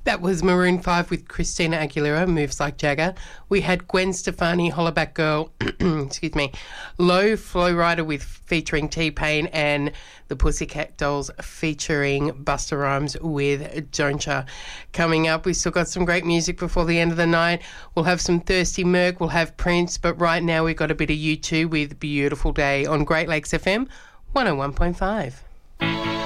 That was Maroon 5 with Christina Aguilera, Moves Like Jagger. We had Gwen Stefani, Hollaback Girl, excuse me, Low Flow Rider with featuring T-Pain, and the Pussycat Dolls featuring Busta Rhymes with Don't Ya. Coming up, we've still got some great music before the end of the night. We'll have some Thirsty Merc, we'll have Prince, but right now we've got a bit of U2 with Beautiful Day on Great Lakes FM 101.5.